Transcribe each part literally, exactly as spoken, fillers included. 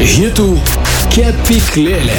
Hitų kepyklėlė.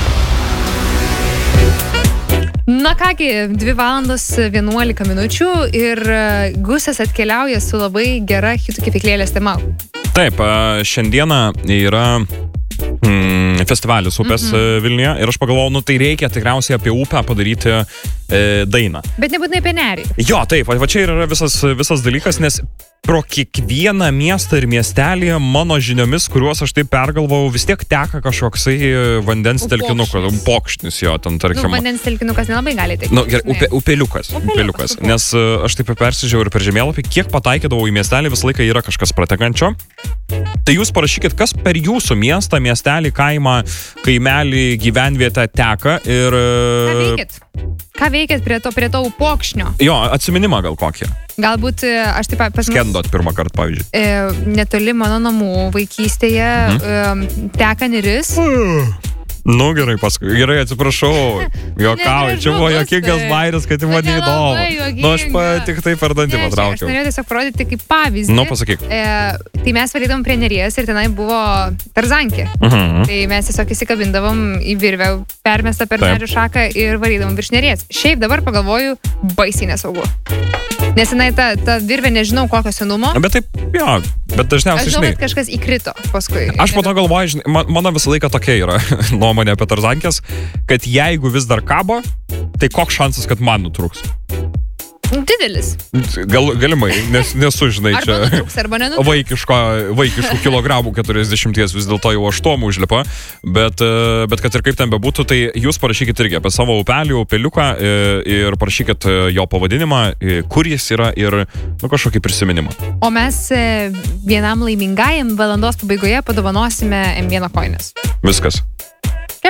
Na kągi, dvi valandos vienuolika minučių ir Gusas atkeliauja su labai gera hitų kepyklėlės tema. Taip, šiandieną yra mm, festivalis upės mm-hmm. Vilniuje ir aš pagalvojau, nu tai reikia tikriausiai apie upę padaryti e, dainą. Bet nebūtinai apie nerį. Jo, taip, va čia yra visas, visas dalykas, nes pro kiekvieną miestą ir miestelį mano žiniomis, kuriuos aš taip pergalvojau, vis tiek teka kažkoksai vandens telkinukas, pokšnis jo, ten tarkim. Nu, vandens telkinukas nelabai gali taip. Nu, gerai, upė, upeliukas, upeliukas, upeliukas. Nes uh, aš taip persižiūrėjau ir per žemėlapį, kiek pataikydavau į miestelį, visą laiką yra kažkas pratekančio. Tai jūs parašykit, kas per jūsų miestą, miestelį, kaimą, kaimelį, gyvenvietę teka ir... Uh, Ką veikit? Ką veikit prie to, prie to upokšnio? Jo, atsiminimą gal kokį. Galbūt aš taip pas mus... Skendot pirmą kartą, pavyzdžiui. E, netoli mano namų vaikystėje mhm. e, teka neris. Nu gerai, paskui. Gerai, atsiprašau. Jokauju, čia buvo jokingas bairis, kad į mane įdomu. Nu aš pa, tik tai per dantį patraukiau. Aš norėjau tiesiog parodyti kaip pavyzdį. Nu, pasakyk. E, tai mes varydom prie neries ir tenai buvo tarzankė. Mhm. Tai mes tiesiog įsikabindavom į virvę, permestą per medžių šaką ir varydavom virš neries. Šiaip dabar pagalvoju, baisiai nesaugu. Nes jinai ta, ta virvė nežinau kokio senumo. Bet taip, jo, bet dažniausiai, žinai. Aš žinau, žinai, kad kažkas įkrito paskui. Aš po to galvoju, žinai, man, mano visą laiką tokia yra nuomonė apie tarzankės, kad jeigu vis dar kabo, tai koks šansas, kad man nutrūks? Didelis. Gal, galimai, nes nesu, žinai, arba čia nutrūks, arba nenutrūks. Vaikiško, vaikiškų kilogramų keturiasdešimties vis dėlto jau aštuomų užlipa, bet, bet kad ir kaip ten bebūtų, tai jūs parašykit irgi apie savo upelį, upeliuką ir parašykit jo pavadinimą, kur jis yra ir nu, kažkokį prisiminimą. O mes vienam laimingajam valandos pabaigoje padovanosime M vieną koinės. Viskas.